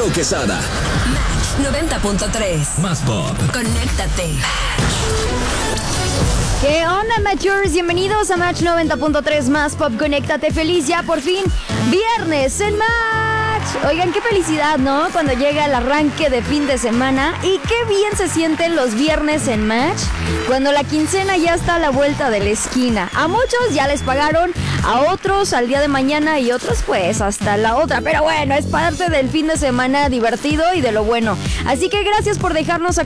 Quesada. Match 90.3. Más pop. Conéctate. ¿Qué onda, Matchers? Bienvenidos a Match 90.3 Más Pop. Conéctate, feliz ya por fin viernes en Match. Oigan, qué felicidad, ¿no? Cuando llega el arranque de fin de semana. Y qué bien se sienten los viernes en Match, cuando la quincena ya está a la vuelta de la esquina. A muchos ya les pagaron, a otros al día de mañana y otros pues hasta la otra. Pero bueno, es parte del fin de semana divertido y de lo bueno. Así que gracias por dejarnos